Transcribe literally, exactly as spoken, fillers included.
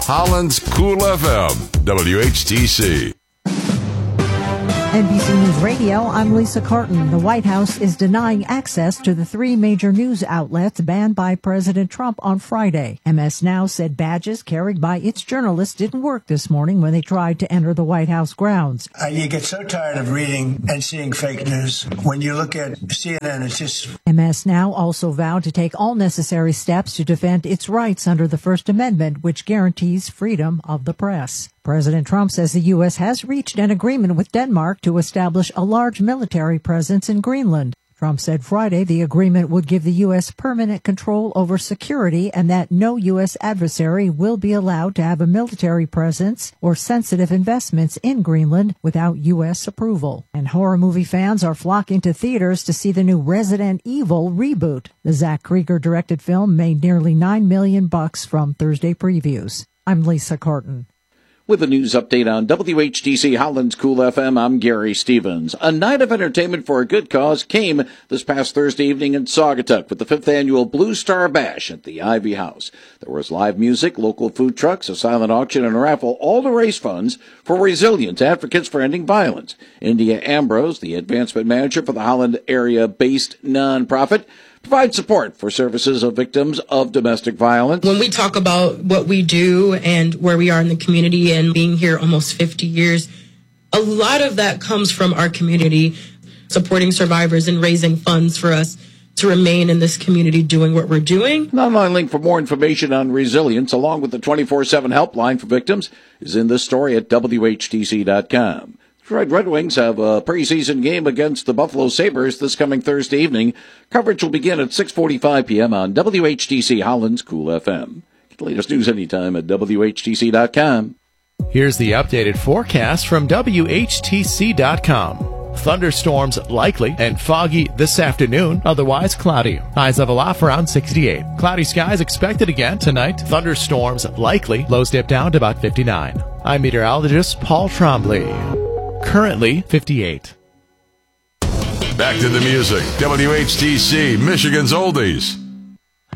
Holland's Cool F M, W H T C. N B C News Radio, I'm Lisa Carton. The White House is denying access to the three major news outlets banned by President Trump on Friday. M S Now said badges carried by its journalists didn't work this morning when they tried to enter the White House grounds. Uh, you get so tired of reading and seeing fake news. When you look at C N N, it's just... M S Now also vowed to take all necessary steps to defend its rights under the First Amendment, which guarantees freedom of the press. President Trump says the U S has reached an agreement with Denmark to establish a large military presence in Greenland. Trump said Friday the agreement would give the U S permanent control over security and that no U S adversary will be allowed to have a military presence or sensitive investments in Greenland without U S approval. And horror movie fans are flocking to theaters to see the new Resident Evil reboot. The Zach Krieger-directed film made nearly nine million bucks from Thursday previews. I'm Lisa Carton. With a news update on W H T C Holland's Cool F M, I'm Gary Stevens. A night of entertainment for a good cause came this past Thursday evening in Saugatuck with the fifth annual Blue Star Bash at the Ivy House. There was live music, local food trucks, a silent auction, and a raffle, all to raise funds for Resilience Advocates for Ending Violence. India Ambrose, the advancement manager for the Holland area-based nonprofit, provide support for services of victims of domestic violence. When we talk about what we do and where we are in the community and being here almost fifty years, a lot of that comes from our community, supporting survivors and raising funds for us to remain in this community doing what we're doing. An online link for more information on Resilience, along with the twenty-four seven helpline for victims, is in this story at W H T C dot com. Detroit Red Wings have a preseason game against the Buffalo Sabres this coming Thursday evening. Coverage will begin at six forty-five p.m. on W H T C Holland's Cool F M. Get the latest news anytime at W H T C dot com. Here's the updated forecast from W H T C dot com. Thunderstorms likely and foggy this afternoon, otherwise cloudy. Highs level off around sixty-eight. Cloudy skies expected again tonight. Thunderstorms likely. Lows dip down to about fifty-nine. I'm meteorologist Paul Trombley. Currently fifty-eight. Back to the music. W H T C, Michigan's Oldies.